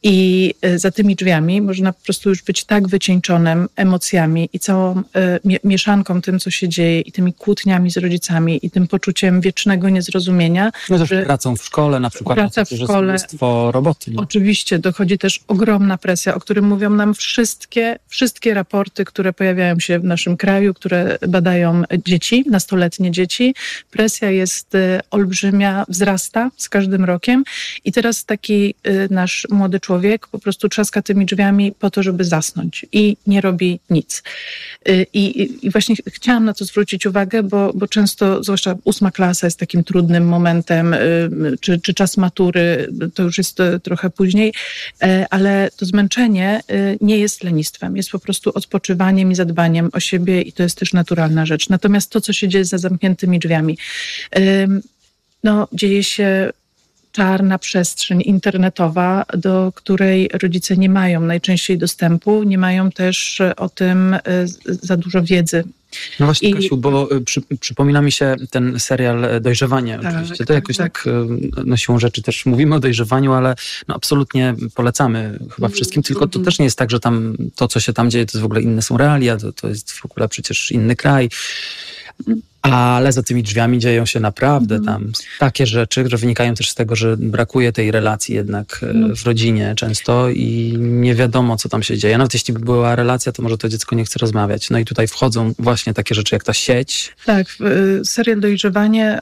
I za tymi drzwiami można po prostu już być tak wycieńczonym emocjami i całą mieszanką tym, co się dzieje i tymi kłótniami z rodzicami i tym poczuciem wiecznego niezrozumienia. No też pracą w szkole na przykład. Praca w szkole. Mnóstwo roboty. Nie? Oczywiście dochodzi też ogromna presja, o którym mówią nam wszystkie raporty, które pojawiają się w naszym kraju, które badają dzieci, nastoletnie dzieci. Presja jest olbrzymia, wzrasta z każdym rokiem i teraz taki nasz młody człowiek po prostu trzaska tymi drzwiami po to, żeby zasnąć i nie robi nic. I właśnie chciałam na to zwrócić uwagę, bo często, zwłaszcza 8. klasa jest takim trudnym momentem, czy czas matury, to już jest trochę później, ale to zmęczenie nie jest lenistwem, jest po prostu odpoczywaniem i zadbaniem o siebie i to jest też naturalna rzecz. Natomiast to, co się dzieje za zamkniętymi drzwiami, dzieje się czarna przestrzeń internetowa, do której rodzice nie mają najczęściej dostępu, nie mają też o tym za dużo wiedzy. No właśnie, Kasiu, bo przypomina mi się ten serial Dojrzewanie. Tak, oczywiście to jakoś tak siłą rzeczy też mówimy o dojrzewaniu, ale absolutnie polecamy chyba wszystkim, tylko to też nie jest tak, że tam to, co się tam dzieje, to jest w ogóle inne są realia, to jest w ogóle przecież inny kraj. Ale za tymi drzwiami dzieją się naprawdę tam takie rzeczy, które wynikają też z tego, że brakuje tej relacji jednak w rodzinie często i nie wiadomo, co tam się dzieje. Nawet jeśli by była relacja, to może to dziecko nie chce rozmawiać. No i tutaj wchodzą właśnie takie rzeczy jak ta sieć. Tak, serial Dojrzewanie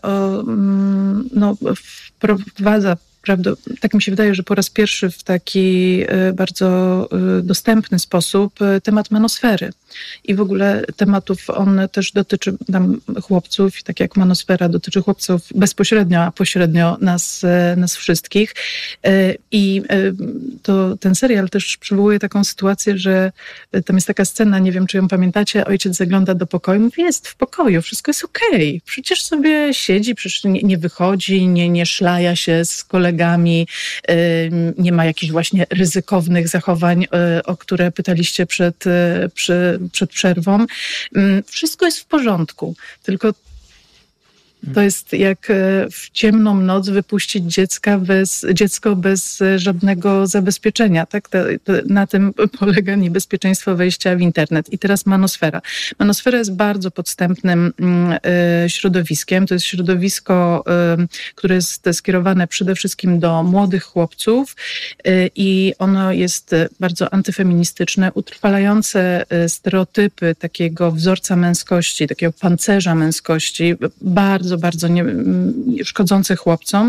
wprowadza, prawda, tak mi się wydaje, że po raz pierwszy w taki bardzo dostępny sposób temat manosfery. I w ogóle tematów on też dotyczy nam chłopców, tak jak manosfera dotyczy chłopców bezpośrednio, a pośrednio nas wszystkich. I ten serial też przywołuje taką sytuację, że tam jest taka scena, nie wiem, czy ją pamiętacie, ojciec zagląda do pokoju, mówi, jest w pokoju, wszystko jest okej. Przecież sobie siedzi, przecież nie wychodzi, nie szlaja się z kolegami, nie ma jakichś właśnie ryzykownych zachowań, o które pytaliście przed przerwą. Wszystko jest w porządku, tylko to jest jak w ciemną noc wypuścić dziecko bez żadnego zabezpieczenia. Tak? Na tym polega niebezpieczeństwo wejścia w internet. I teraz manosfera. Manosfera jest bardzo podstępnym środowiskiem. To jest środowisko, które jest skierowane przede wszystkim do młodych chłopców i ono jest bardzo antyfeministyczne, utrwalające stereotypy takiego wzorca męskości, takiego pancerza męskości, bardzo szkodzące chłopcom.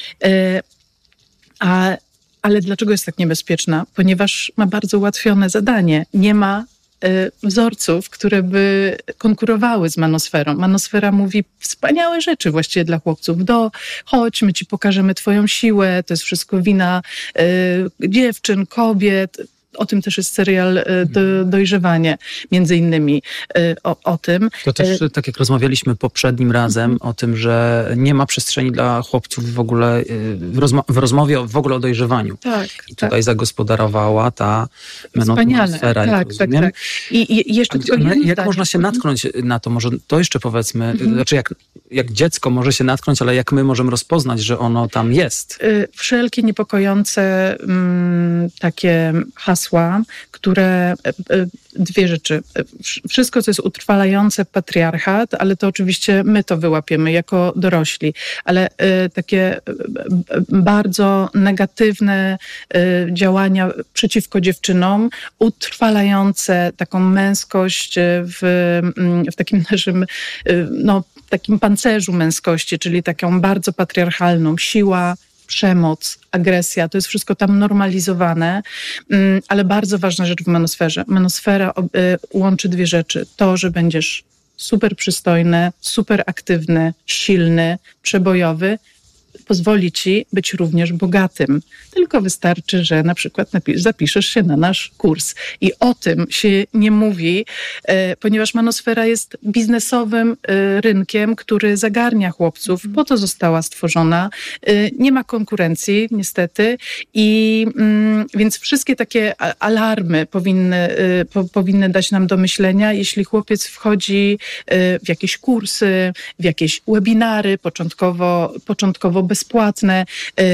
Ale dlaczego jest tak niebezpieczna? Ponieważ ma bardzo ułatwione zadanie. Nie ma wzorców, które by konkurowały z manosferą. Manosfera mówi wspaniałe rzeczy właściwie dla chłopców. Chodź, my ci pokażemy twoją siłę, to jest wszystko wina dziewczyn, kobiet. O tym też jest serial Dojrzewanie, między innymi o tym. To też, tak jak rozmawialiśmy poprzednim razem, o tym, że nie ma przestrzeni dla chłopców w ogóle w rozmowie w ogóle o dojrzewaniu. Tak, i tutaj zagospodarowała ta manosfera. Tak. I jeszcze jak można się natknąć na to? Może to jeszcze powiedzmy, znaczy jak dziecko może się natknąć, ale jak my możemy rozpoznać, że ono tam jest? Wszelkie niepokojące takie hasła, które dwie rzeczy. Wszystko, co jest utrwalające patriarchat, ale to oczywiście my to wyłapiemy jako dorośli, ale takie bardzo negatywne działania przeciwko dziewczynom, utrwalające taką męskość w takim naszym, takim pancerzu męskości, czyli taką bardzo patriarchalną siła, przemoc, agresja, to jest wszystko tam normalizowane, ale bardzo ważna rzecz w manosferze. Manosfera łączy dwie rzeczy. To, że będziesz super przystojny, super aktywny, silny, przebojowy, pozwoli ci być również bogatym. Tylko wystarczy, że na przykład zapiszesz się na nasz kurs. I o tym się nie mówi, ponieważ manosfera jest biznesowym rynkiem, który zagarnia chłopców. Po to została stworzona. Nie ma konkurencji, niestety. I więc wszystkie takie alarmy powinny dać nam do myślenia, jeśli chłopiec wchodzi w jakieś kursy, w jakieś webinary, początkowo bezpłatne,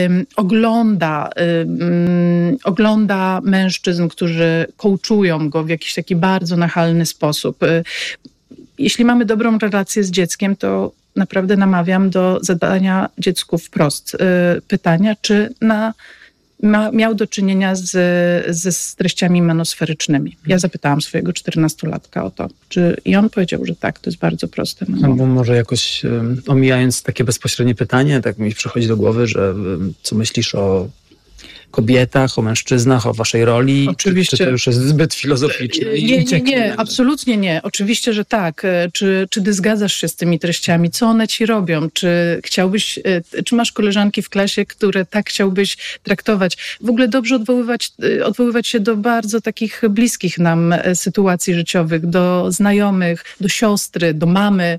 ogląda mężczyzn, którzy coachują go w jakiś taki bardzo nachalny sposób. Jeśli mamy dobrą relację z dzieckiem, to naprawdę namawiam do zadania dziecku wprost pytania, czy miał do czynienia z treściami manosferycznymi. Ja zapytałam swojego 14-latka o to, i on powiedział, że tak, to jest bardzo proste. Albo może jakoś omijając takie bezpośrednie pytanie, tak mi przychodzi do głowy, że co myślisz o kobietach, o mężczyznach, o waszej roli? Oczywiście. Czy to już jest zbyt filozoficzne? Nie, absolutnie nie. Oczywiście, że tak. Czy ty zgadzasz się z tymi treściami? Co one ci robią? Czy masz koleżanki w klasie, które tak chciałbyś traktować? W ogóle dobrze odwoływać się do bardzo takich bliskich nam sytuacji życiowych, do znajomych, do siostry, do mamy.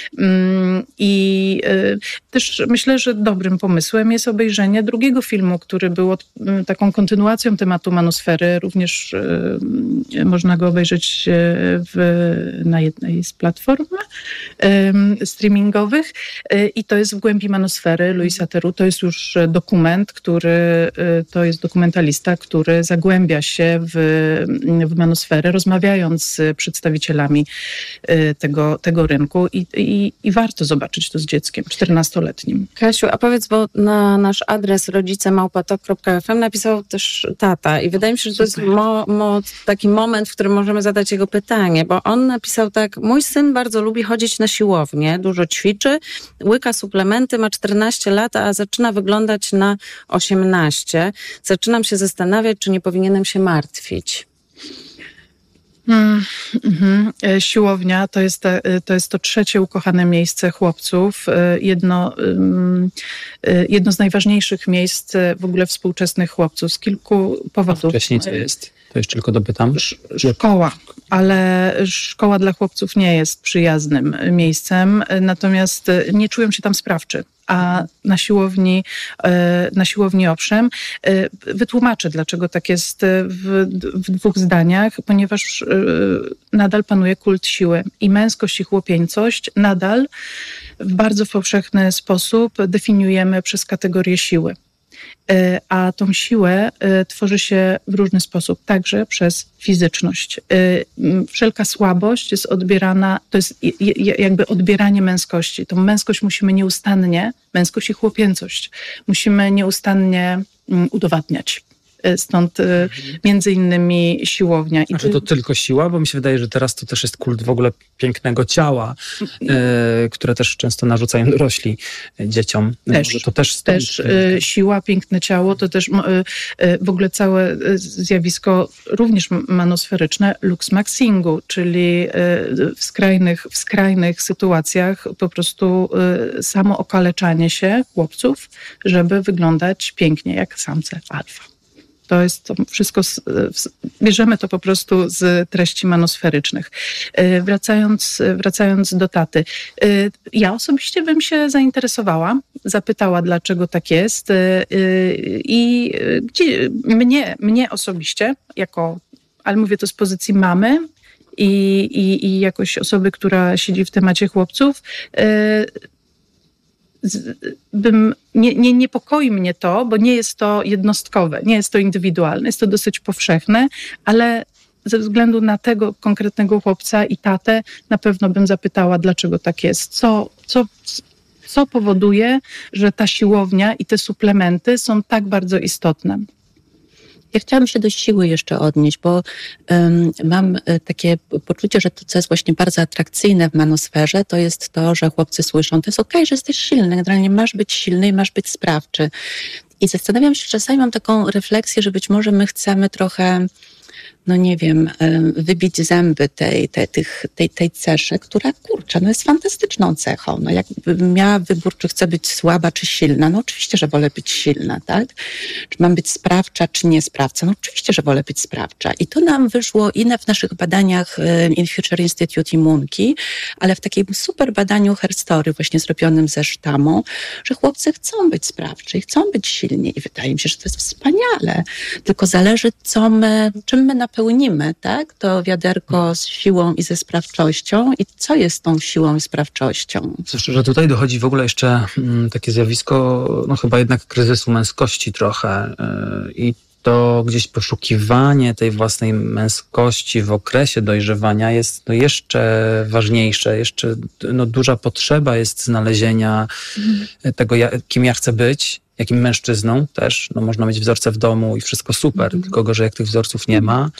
I też myślę, że dobrym pomysłem jest obejrzenie drugiego filmu, który był taką kontynuacją tematu manosfery. Również można go obejrzeć na jednej z platform streamingowych. I to jest W głębi manosfery Louisa Theroux. To jest już dokument, to jest dokumentalista, który zagłębia się w manosferę, rozmawiając z przedstawicielami tego rynku i warto zobaczyć to z dzieckiem 14-letnim. Kasiu, a powiedz, bo na nasz adres rodzice@tok.fm napisał też tata i wydaje mi się, że to jest taki moment, w którym możemy zadać jego pytanie, bo on napisał tak: mój syn bardzo lubi chodzić na siłownię, dużo ćwiczy, łyka suplementy, ma 14 lat, a zaczyna wyglądać na 18. Zaczynam się zastanawiać, czy nie powinienem się martwić. Siłownia to jest to trzecie ukochane miejsce chłopców. Jedno z najważniejszych miejsc w ogóle współczesnych chłopców z kilku powodów. A wcześniej co jest? To jeszcze tylko dopytam. Szkoła, ale szkoła dla chłopców nie jest przyjaznym miejscem, natomiast nie czują się tam sprawczy. A na siłowni owszem. Wytłumaczę, dlaczego tak jest w 2 zdaniach, ponieważ nadal panuje kult siły i męskość i chłopieńcość nadal w bardzo powszechny sposób definiujemy przez kategorię siły. A tą siłę tworzy się w różny sposób, także przez fizyczność. Wszelka słabość jest odbierana, to jest jakby odbieranie męskości. Tą męskość musimy nieustannie, męskość i chłopięcość, musimy nieustannie udowadniać. Stąd między innymi siłownia. Czy to tylko siła? Bo mi się wydaje, że teraz to też jest kult w ogóle pięknego ciała, które też często narzucają dorośli dzieciom. To też siła, piękne ciało, to też w ogóle całe zjawisko również manosferyczne luxmaxingu, czyli w skrajnych sytuacjach po prostu samo okaleczanie się chłopców, żeby wyglądać pięknie jak samce alfa. To jest to wszystko, bierzemy to po prostu z treści manosferycznych. Wracając do taty. Ja osobiście bym się zainteresowała, zapytała, dlaczego tak jest i mnie osobiście, ale mówię to z pozycji mamy i jakoś osoby, która siedzi w temacie chłopców, nie niepokoi mnie to, bo nie jest to jednostkowe, nie jest to indywidualne, jest to dosyć powszechne, ale ze względu na tego konkretnego chłopca i tatę na pewno bym zapytała, dlaczego tak jest. Co powoduje, że ta siłownia i te suplementy są tak bardzo istotne? Ja chciałam się do siły jeszcze odnieść, bo mam takie poczucie, że to, co jest właśnie bardzo atrakcyjne w manosferze, to jest to, że chłopcy słyszą, to jest okej, że jesteś silny, generalnie masz być silny i masz być sprawczy. I zastanawiam się, czasami mam taką refleksję, że być może my chcemy trochę, no nie wiem, wybić zęby tej ceszy, która, kurczę, jest fantastyczną cechą. No jakbym miała wybór, czy chcę być słaba, czy silna, no oczywiście, że wolę być silna, tak? Czy mam być sprawcza, czy nie sprawcza? No oczywiście, że wolę być sprawcza. I to nam wyszło i w naszych badaniach in Future Institute i Munki, ale w takim super badaniu Herstory, właśnie zrobionym ze Sztamą, że chłopcy chcą być sprawczy i chcą być silni. I wydaje mi się, że to jest wspaniale. Tylko zależy, czym my na napełnimy, tak, to wiaderko z siłą i ze sprawczością i co jest tą siłą i sprawczością? Zwłaszcza, że tutaj dochodzi w ogóle jeszcze takie zjawisko, no chyba jednak kryzysu męskości trochę i to gdzieś poszukiwanie tej własnej męskości w okresie dojrzewania jest no jeszcze ważniejsze, jeszcze no duża potrzeba jest znalezienia tego, kim ja chcę być, jakim mężczyzną też. No można mieć wzorce w domu i wszystko super, tylko gorzej jak tych wzorców nie ma.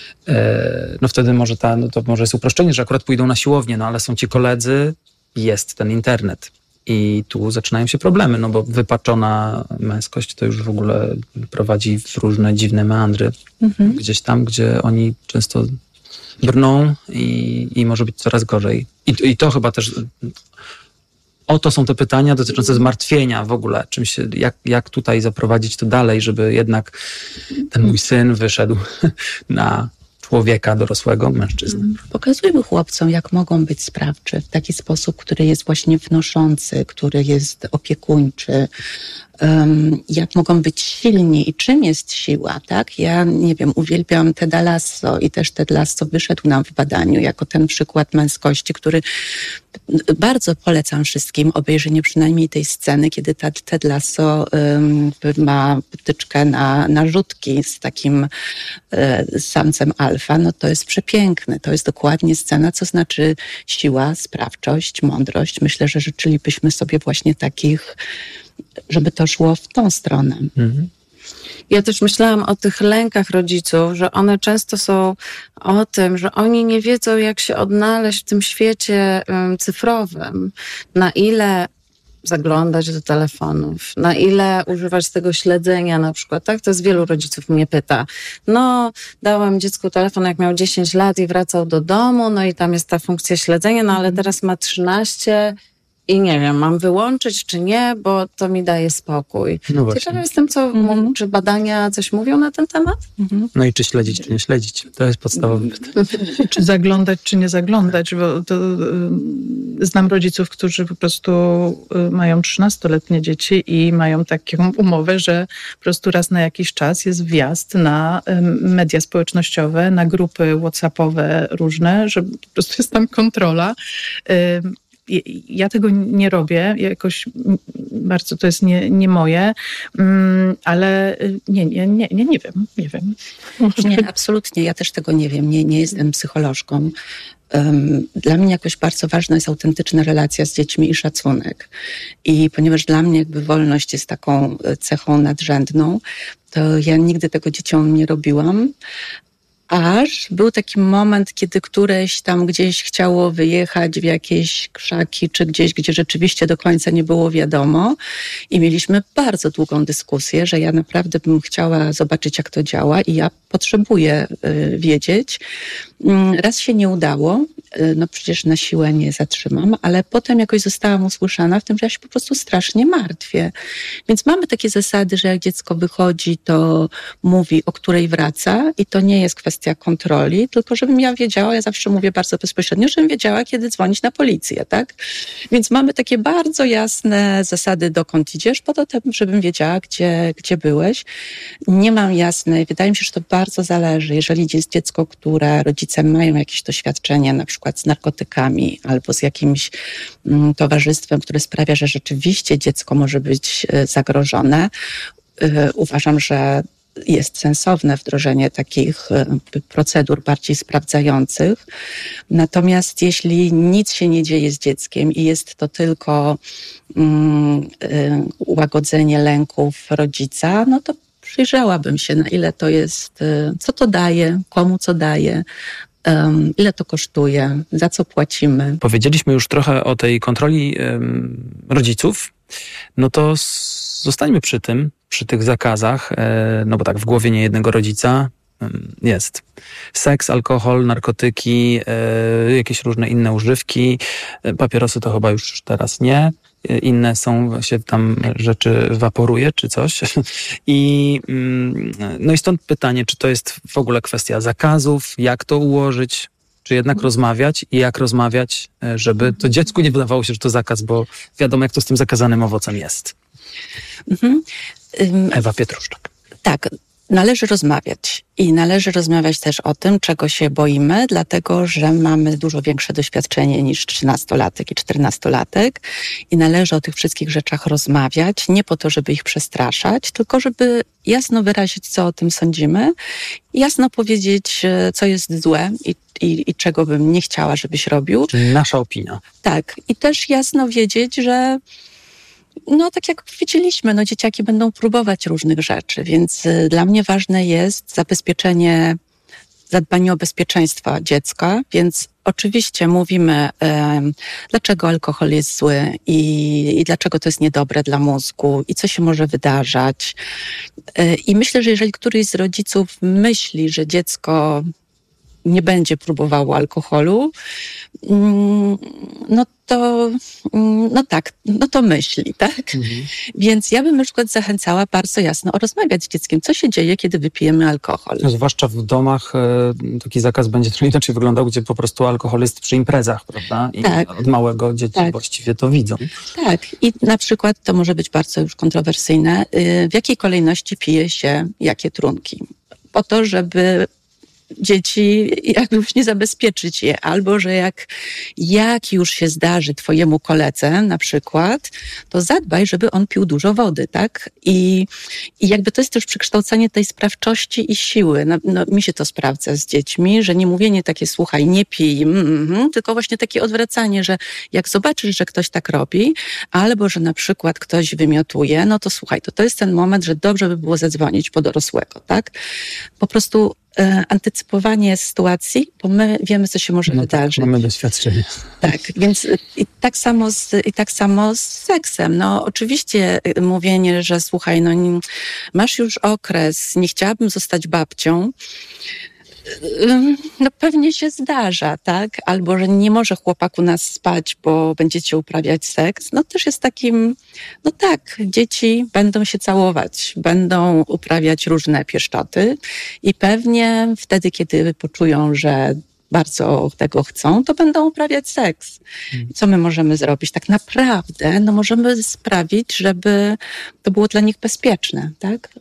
No wtedy może to może jest uproszczenie, że akurat pójdą na siłownię, no ale są ci koledzy, jest ten internet. I tu zaczynają się problemy, no bo wypaczona męskość to już w ogóle prowadzi w różne dziwne meandry. Gdzieś tam, gdzie oni często brną i może być coraz gorzej. I to chyba też... Oto są te pytania dotyczące zmartwienia w ogóle. Jak tutaj zaprowadzić to dalej, żeby jednak ten mój syn wyszedł na człowieka dorosłego, mężczyznę. Pokazujmy chłopcom, jak mogą być sprawczy w taki sposób, który jest właśnie wnoszący, który jest opiekuńczy, jak mogą być silni i czym jest siła, tak? Ja, nie wiem, uwielbiam Teda Lasso i też Ted Lasso wyszedł nam w badaniu jako ten przykład męskości, który bardzo polecam wszystkim obejrzenie przynajmniej tej sceny, kiedy Ted Lasso ma wtyczkę na rzutki z takim samcem alfa, no to jest przepiękne. To jest dokładnie scena, co znaczy siła, sprawczość, mądrość. Myślę, że życzylibyśmy sobie właśnie takich, żeby to szło w tą stronę. Ja też myślałam o tych lękach rodziców, że one często są o tym, że oni nie wiedzą, jak się odnaleźć w tym świecie cyfrowym. Na ile zaglądać do telefonów, na ile używać tego śledzenia na przykład, tak? To z wielu rodziców mnie pyta. No, dałam dziecku telefon, jak miał 10 lat i wracał do domu, no i tam jest ta funkcja śledzenia, no ale teraz ma 13 i nie wiem, mam wyłączyć czy nie, bo to mi daje spokój. No ciekawa jestem, czy badania coś mówią na ten temat? No i czy śledzić, czy nie śledzić? To jest podstawowe pytanie. Czy zaglądać, czy nie zaglądać, bo to znam rodziców, którzy po prostu mają 13-letnie dzieci i mają taką umowę, że po prostu raz na jakiś czas jest wjazd na media społecznościowe, na grupy WhatsAppowe różne, że po prostu jest tam kontrola. Ja tego nie robię, jakoś bardzo to jest nie moje, ale nie wiem. Nie, absolutnie, ja też tego nie wiem, nie jestem psycholożką. Dla mnie jakoś bardzo ważna jest autentyczna relacja z dziećmi i szacunek. I ponieważ dla mnie jakby wolność jest taką cechą nadrzędną, to ja nigdy tego dzieciom nie robiłam. Aż był taki moment, kiedy któreś tam gdzieś chciało wyjechać w jakieś krzaki, czy gdzieś, gdzie rzeczywiście do końca nie było wiadomo. I mieliśmy bardzo długą dyskusję, że ja naprawdę bym chciała zobaczyć, jak to działa i ja potrzebuję wiedzieć. Raz się nie udało, no przecież na siłę nie zatrzymam, ale potem jakoś zostałam usłyszana w tym, że ja się po prostu strasznie martwię. Więc mamy takie zasady, że jak dziecko wychodzi, to mówi, o której wraca i to nie jest kwestia kontroli, tylko żebym ja wiedziała, ja zawsze mówię bardzo bezpośrednio, żebym wiedziała, kiedy dzwonić na policję, tak? Więc mamy takie bardzo jasne zasady, dokąd idziesz, po to, żebym wiedziała, gdzie byłeś. Nie mam jasnej, wydaje mi się, że to bardzo zależy. Jeżeli jest dziecko, które rodzice mają jakieś doświadczenie, na przykład z narkotykami albo z jakimś towarzystwem, które sprawia, że rzeczywiście dziecko może być zagrożone, uważam, że jest sensowne wdrożenie takich procedur bardziej sprawdzających. Natomiast jeśli nic się nie dzieje z dzieckiem i jest to tylko ułagodzenie lęków rodzica, no to przyjrzałabym się, na ile to jest, co to daje, komu co daje, ile to kosztuje, za co płacimy. Powiedzieliśmy już trochę o tej kontroli rodziców, no to zostańmy przy tym, przy tych zakazach, no bo tak w głowie niejednego rodzica jest seks, alkohol, narkotyki, jakieś różne inne używki, papierosy to chyba już teraz nie. Inne się tam rzeczy waporuje czy coś. No i stąd pytanie, czy to jest w ogóle kwestia zakazów, jak to ułożyć, czy jednak rozmawiać i jak rozmawiać, żeby to dziecku nie wydawało się, że to zakaz, bo wiadomo, jak to z tym zakazanym owocem jest. Ewa Pietruszczak. Tak. należy rozmawiać i należy rozmawiać też o tym, czego się boimy, dlatego że mamy dużo większe doświadczenie niż 13-latek i 14-latek i należy o tych wszystkich rzeczach rozmawiać, nie po to, żeby ich przestraszać, tylko żeby jasno wyrazić, co o tym sądzimy, jasno powiedzieć, co jest złe i czego bym nie chciała, żebyś robił. Czyli nasza opinia. Tak. I też jasno wiedzieć, że tak jak powiedzieliśmy, dzieciaki będą próbować różnych rzeczy, więc dla mnie ważne jest zadbanie o bezpieczeństwo dziecka, więc oczywiście mówimy, dlaczego alkohol jest zły i dlaczego to jest niedobre dla mózgu i co się może wydarzać. I myślę, że jeżeli któryś z rodziców myśli, że dziecko nie będzie próbowało alkoholu, to myśli, tak? Mhm. Więc ja bym na przykład zachęcała bardzo jasno rozmawiać z dzieckiem, co się dzieje, kiedy wypijemy alkohol. No, zwłaszcza w domach taki zakaz będzie trochę inaczej wyglądał, gdzie po prostu alkohol jest przy imprezach, prawda? I od małego dzieci właściwie to widzą. Tak. I na przykład to może być bardzo już kontrowersyjne. W jakiej kolejności pije się jakie trunki? Po to, żeby dzieci jakoś nie zabezpieczyć je, albo że jak już się zdarzy twojemu koledze na przykład, to zadbaj, żeby on pił dużo wody, tak? I jakby to jest też przekształcenie tej sprawczości i siły. Mi się to sprawdza z dziećmi, że nie mówienie takie, słuchaj, nie pij, tylko właśnie takie odwracanie, że jak zobaczysz, że ktoś tak robi, albo że na przykład ktoś wymiotuje, to słuchaj, to jest ten moment, że dobrze by było zadzwonić po dorosłego, tak? Po prostu antycypowanie sytuacji, bo my wiemy, co się może wydarzyć. Tak, mamy doświadczenie. Tak, więc i tak samo z seksem. Oczywiście mówienie, że słuchaj, masz już okres, nie chciałabym zostać babcią, pewnie się zdarza, tak? Albo, że nie może chłopak u nas spać, bo będziecie uprawiać seks. Też jest takim, tak, dzieci będą się całować, będą uprawiać różne pieszczoty i pewnie wtedy, kiedy poczują, że bardzo tego chcą, to będą uprawiać seks. Co my możemy zrobić? Tak naprawdę możemy sprawić, żeby to było dla nich bezpieczne, tak?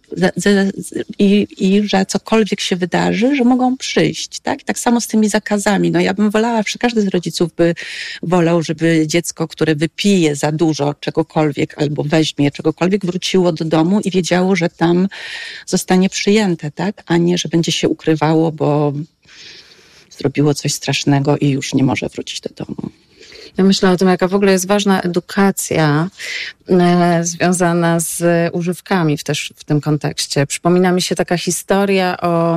I że cokolwiek się wydarzy, że mogą przyjść, tak? Tak samo z tymi zakazami. Ja bym wolała, każdy z rodziców by wolał, żeby dziecko, które wypije za dużo czegokolwiek albo weźmie czegokolwiek, wróciło do domu i wiedziało, że tam zostanie przyjęte, tak? A nie, że będzie się ukrywało, bo zrobiło coś strasznego i już nie może wrócić do domu. Ja myślę o tym, jaka w ogóle jest ważna edukacja związana z używkami też w tym kontekście. Przypomina mi się taka historia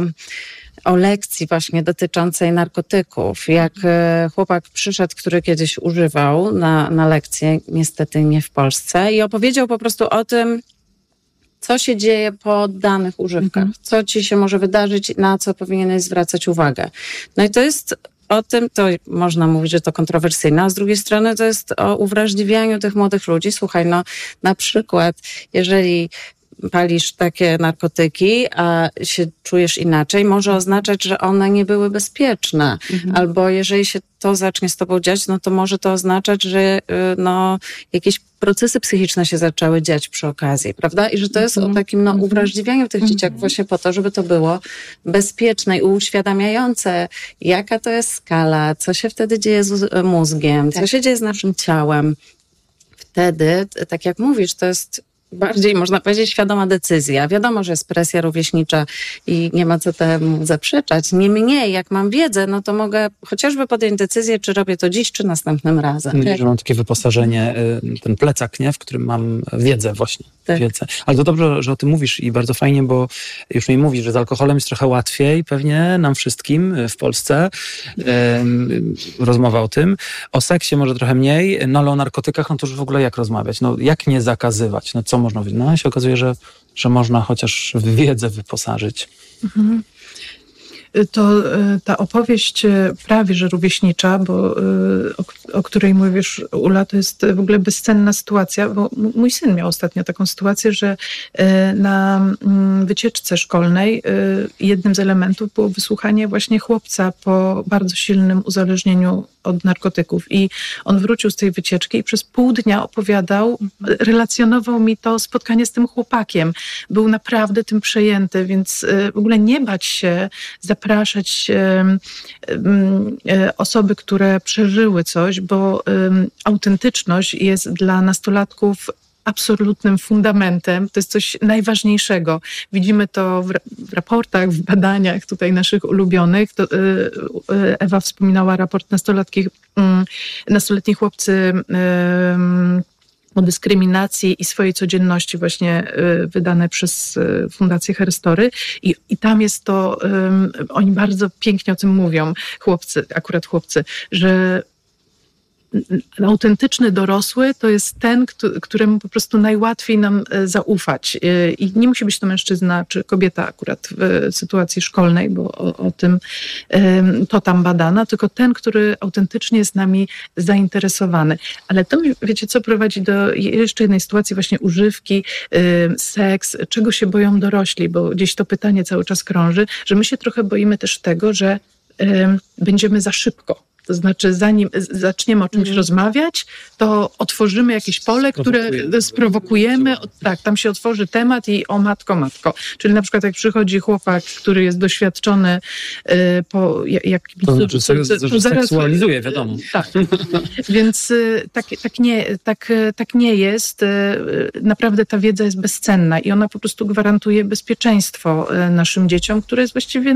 o lekcji właśnie dotyczącej narkotyków. Jak chłopak przyszedł, który kiedyś używał na lekcję, niestety nie w Polsce, i opowiedział po prostu o tym, co się dzieje po danych używkach, co ci się może wydarzyć, na co powinieneś zwracać uwagę. I to jest o tym, to można mówić, że to kontrowersyjne, a z drugiej strony to jest o uwrażliwianiu tych młodych ludzi. Słuchaj, na przykład, jeżeli palisz takie narkotyki, a się czujesz inaczej, może oznaczać, że one nie były bezpieczne. Albo jeżeli się to zacznie z tobą dziać, to może to oznaczać, że jakieś procesy psychiczne się zaczęły dziać przy okazji, prawda? I że to jest o takim uwrażliwianiu tych dzieciaków właśnie po to, żeby to było bezpieczne i uświadamiające, jaka to jest skala, co się wtedy dzieje z mózgiem, co się dzieje z naszym ciałem. Wtedy, tak jak mówisz, to jest bardziej, można powiedzieć, świadoma decyzja. Wiadomo, że jest presja rówieśnicza i nie ma co temu zaprzeczać. Niemniej, jak mam wiedzę, to mogę chociażby podjąć decyzję, czy robię to dziś, czy następnym razem. Że mam takie wyposażenie, ten plecak, w którym mam wiedzę właśnie. Tak. Wiedzę. Ale to dobrze, że o tym mówisz i bardzo fajnie, bo już mi mówisz, że z alkoholem jest trochę łatwiej, pewnie nam wszystkim w Polsce. Rozmowa o tym. O seksie może trochę mniej, ale o narkotykach, to już w ogóle jak rozmawiać? Jak nie zakazywać? Co można mówić? Się okazuje, że można chociaż w wiedzę wyposażyć. To ta opowieść prawie że rówieśnicza, bo o której mówisz, Ula, to jest w ogóle bezcenna sytuacja, bo mój syn miał ostatnio taką sytuację, że na wycieczce szkolnej jednym z elementów było wysłuchanie właśnie chłopca po bardzo silnym uzależnieniu od narkotyków. I on wrócił z tej wycieczki i przez pół dnia opowiadał, relacjonował mi to spotkanie z tym chłopakiem. Był naprawdę tym przejęty, więc w ogóle nie bać się zapraszać osoby, które przeżyły coś, bo autentyczność jest dla nastolatków absolutnym fundamentem. To jest coś najważniejszego. Widzimy to w raportach, w badaniach tutaj naszych ulubionych. Ewa wspominała raport nastoletni chłopcy o dyskryminacji i swojej codzienności właśnie wydane przez Fundację Herstory i tam jest to, oni bardzo pięknie o tym mówią, akurat chłopcy, że autentyczny dorosły to jest ten, któremu po prostu najłatwiej nam zaufać. I nie musi być to mężczyzna czy kobieta akurat w sytuacji szkolnej, bo o tym to tam badano, tylko ten, który autentycznie jest nami zainteresowany. Ale to, wiecie co, prowadzi do jeszcze jednej sytuacji, właśnie używki, seks, czego się boją dorośli, bo gdzieś to pytanie cały czas krąży, że my się trochę boimy też tego, że będziemy za szybko. To znaczy, zanim zaczniemy o czymś rozmawiać, to otworzymy jakieś pole, które sprowokujemy. Tak, tam się otworzy temat i o matko. Czyli na przykład jak przychodzi chłopak, który jest doświadczony to znaczy, że seksualizuje, wiadomo. Tak. Więc tak nie jest. Naprawdę ta wiedza jest bezcenna i ona po prostu gwarantuje bezpieczeństwo naszym dzieciom, które jest właściwie,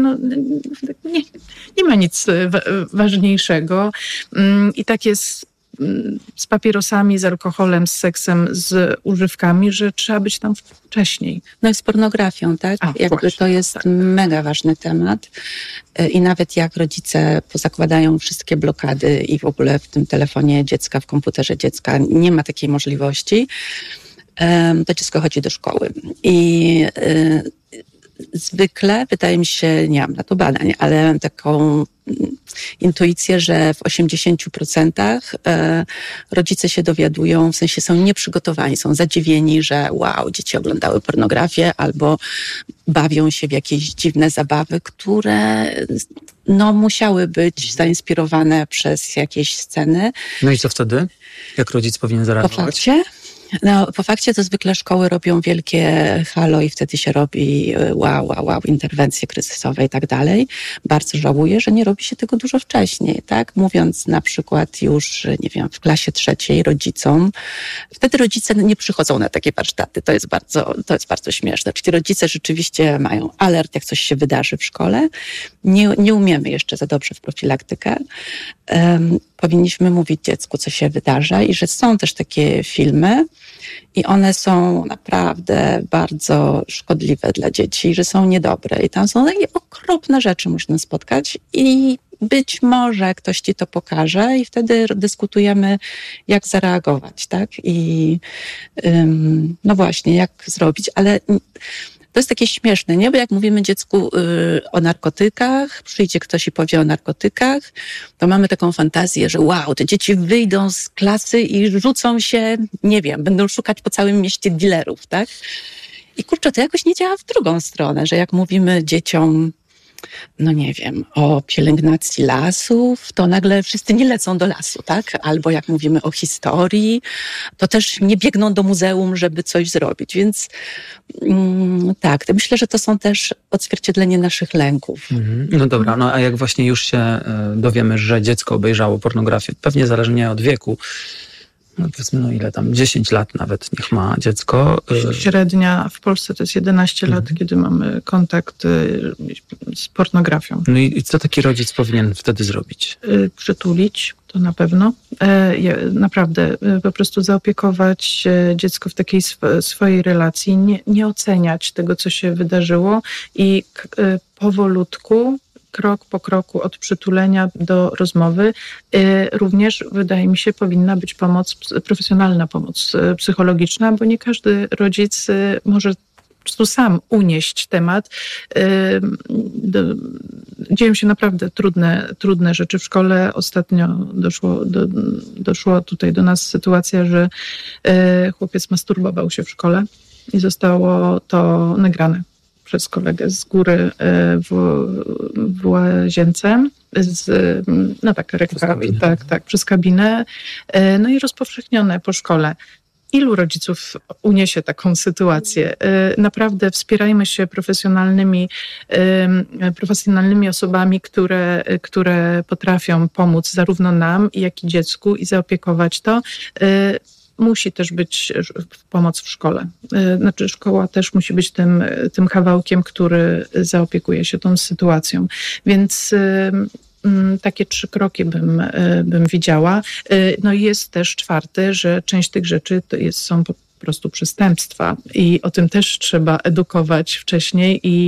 nie ma nic ważniejszego. I tak jest z papierosami, z alkoholem, z seksem, z używkami, że trzeba być tam wcześniej. No i z pornografią, tak? To jest mega ważny temat. I nawet jak rodzice pozakładają wszystkie blokady i w ogóle w tym telefonie dziecka, w komputerze dziecka nie ma takiej możliwości, to dziecko chodzi do szkoły. I zwykle, wydaje mi się, nie mam na to badań, ale mam taką intuicję, że w 80% rodzice się dowiadują, w sensie są nieprzygotowani, są zadziwieni, że wow, dzieci oglądały pornografię albo bawią się w jakieś dziwne zabawy, które musiały być zainspirowane przez jakieś sceny. No i co wtedy? Jak rodzic powinien zareagować? Po fakcie? Po fakcie to zwykle szkoły robią wielkie halo i wtedy się robi wow, interwencje kryzysowe i tak dalej. Bardzo żałuję, że nie robi się tego dużo wcześniej, tak? Mówiąc na przykład już, nie wiem, w klasie 3 rodzicom, wtedy rodzice nie przychodzą na takie warsztaty. To jest bardzo śmieszne. Czyli rodzice rzeczywiście mają alert, jak coś się wydarzy w szkole. Nie umiemy jeszcze za dobrze w profilaktykę. Powinniśmy mówić dziecku, co się wydarza i że są też takie filmy i one są naprawdę bardzo szkodliwe dla dzieci, że są niedobre i tam są takie okropne rzeczy można spotkać i być może ktoś ci to pokaże i wtedy dyskutujemy, jak zareagować, tak? I no właśnie, jak zrobić, ale to jest takie śmieszne, nie? Bo jak mówimy dziecku o narkotykach, przyjdzie ktoś i powie o narkotykach, to mamy taką fantazję, że wow, te dzieci wyjdą z klasy i rzucą się, nie wiem, będą szukać po całym mieście dealerów, tak? I kurczę, to jakoś nie działa w drugą stronę, że jak mówimy dzieciom, no nie wiem, o pielęgnacji lasów, to nagle wszyscy nie lecą do lasu, tak? Albo jak mówimy o historii, to też nie biegną do muzeum, żeby coś zrobić. Więc tak, myślę, że to są też odzwierciedlenie naszych lęków. No dobra, no a jak właśnie już się dowiemy, że dziecko obejrzało pornografię, pewnie zależnie od wieku, no powiedzmy, ile tam, 10 lat nawet niech ma dziecko. Średnia w Polsce to jest 11 lat, kiedy mamy kontakt z pornografią. No i co taki rodzic powinien wtedy zrobić? Przytulić, to na pewno. Naprawdę, po prostu zaopiekować dziecko w takiej swojej relacji, nie oceniać tego, co się wydarzyło i powolutku, krok po kroku od przytulenia do rozmowy. Również, wydaje mi się, powinna być profesjonalna pomoc psychologiczna, bo nie każdy rodzic może prostu sam unieść temat. Dzieją się naprawdę trudne rzeczy w szkole. Ostatnio doszło tutaj do nas sytuacja, że chłopiec masturbował się w szkole i zostało to nagrane przez kolegę z góry w łazience. Przez kabinę. No i rozpowszechnione po szkole. Ilu rodziców uniesie taką sytuację? Naprawdę wspierajmy się profesjonalnymi osobami, które potrafią pomóc zarówno nam, jak i dziecku i zaopiekować to. Musi też być pomoc w szkole. Znaczy szkoła też musi być tym kawałkiem, który zaopiekuje się tą sytuacją. Więc takie 3 kroki bym widziała. No i jest też 4, że część tych rzeczy są po prostu przestępstwa i o tym też trzeba edukować wcześniej i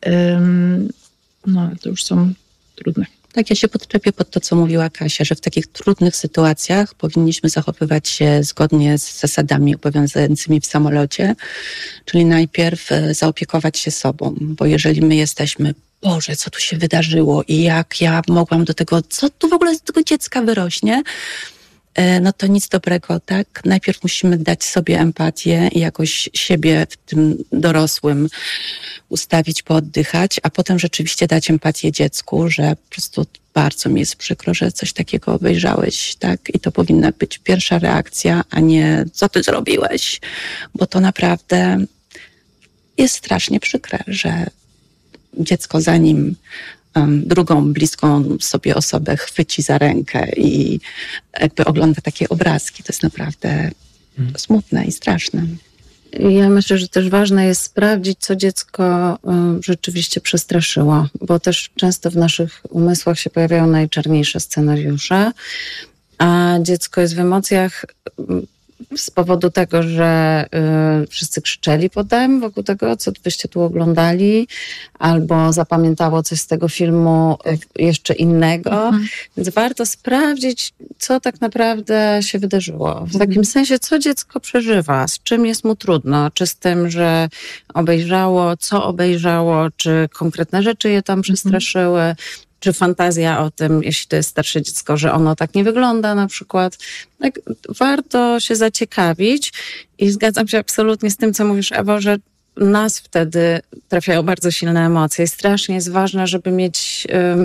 to już są trudne. Tak, ja się podczepię pod to, co mówiła Kasia, że w takich trudnych sytuacjach powinniśmy zachowywać się zgodnie z zasadami obowiązującymi w samolocie, czyli najpierw zaopiekować się sobą, bo jeżeli my jesteśmy, Boże, co tu się wydarzyło i jak ja mogłam do tego, co tu w ogóle z tego dziecka wyrośnie, no to nic dobrego, tak? Najpierw musimy dać sobie empatię i jakoś siebie w tym dorosłym ustawić, pooddychać, a potem rzeczywiście dać empatię dziecku, że po prostu bardzo mi jest przykro, że coś takiego obejrzałeś, tak? I to powinna być pierwsza reakcja, a nie co ty zrobiłeś, bo to naprawdę jest strasznie przykre, że dziecko zanim drugą bliską sobie osobę chwyci za rękę i jakby ogląda takie obrazki. To jest naprawdę smutne i straszne. Ja myślę, że też ważne jest sprawdzić, co dziecko rzeczywiście przestraszyło, bo też często w naszych umysłach się pojawiają najczarniejsze scenariusze, a dziecko jest w emocjach z powodu tego, że wszyscy krzyczeli potem wokół tego, co wyście tu oglądali, albo zapamiętało coś z tego filmu jeszcze innego. Więc warto sprawdzić, co tak naprawdę się wydarzyło. W takim sensie, co dziecko przeżywa, z czym jest mu trudno, czy z tym, że obejrzało, co obejrzało, czy konkretne rzeczy je tam przestraszyły, czy fantazja o tym, jeśli to jest starsze dziecko, że ono tak nie wygląda na przykład. Tak, warto się zaciekawić i zgadzam się absolutnie z tym, co mówisz, Ewo, że nas wtedy trafiają bardzo silne emocje. I strasznie jest ważne, żeby mieć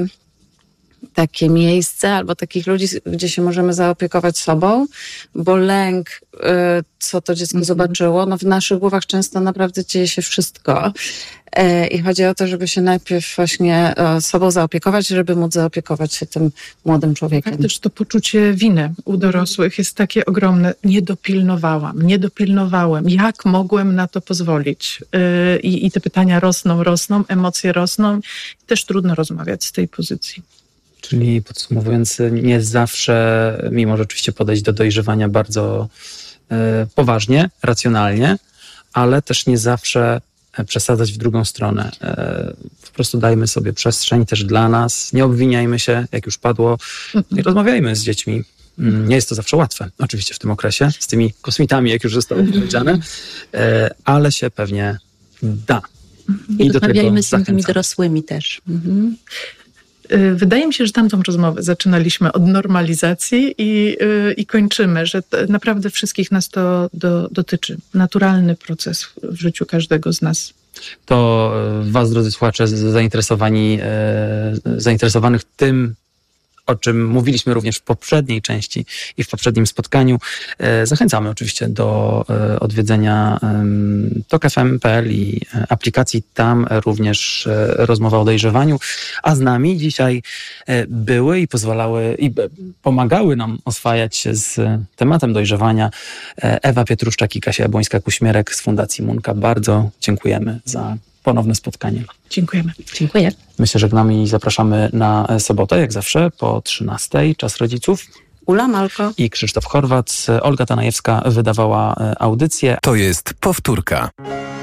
takie miejsce albo takich ludzi, gdzie się możemy zaopiekować sobą, bo lęk, co to dziecko zobaczyło, no w naszych głowach często naprawdę dzieje się wszystko. I chodzi o to, żeby się najpierw właśnie sobą zaopiekować, żeby móc zaopiekować się tym młodym człowiekiem. Tak, też to poczucie winy u dorosłych jest takie ogromne. Nie dopilnowałem. Jak mogłem na to pozwolić? I te pytania rosną, emocje rosną. Też trudno rozmawiać z tej pozycji. Czyli podsumowując, nie zawsze, mimo że oczywiście podejść do dojrzewania bardzo poważnie, racjonalnie, ale też nie zawsze przesadzać w drugą stronę. Po prostu dajmy sobie przestrzeń też dla nas, nie obwiniajmy się, jak już padło, i rozmawiajmy z dziećmi. Nie jest to zawsze łatwe, oczywiście w tym okresie, z tymi kosmitami, jak już zostało powiedziane, ale się pewnie da. I rozmawiajmy z tymi dorosłymi też. Wydaje mi się, że tamtą rozmowę zaczynaliśmy od normalizacji i kończymy, że naprawdę wszystkich nas to dotyczy. Naturalny proces w życiu każdego z nas. To was, drodzy słuchacze, zainteresowanych tym, o czym mówiliśmy również w poprzedniej części i w poprzednim spotkaniu, zachęcamy oczywiście do odwiedzenia tokfm.pl i aplikacji. Tam również rozmowa o dojrzewaniu, a z nami dzisiaj były i pozwalały i pomagały nam oswajać się z tematem dojrzewania Ewa Pietruszczak i Kasia Jabłońska-Kuśmierek z Fundacji Munka. Bardzo dziękujemy za ponowne spotkanie. Dziękujemy. Dziękuję. My się żegnamy i zapraszamy na sobotę, jak zawsze, po 13:00, Czas Rodziców. Ula Malko I Krzysztof Chorwat. Olga Tanajewska wydawała audycję. To jest powtórka.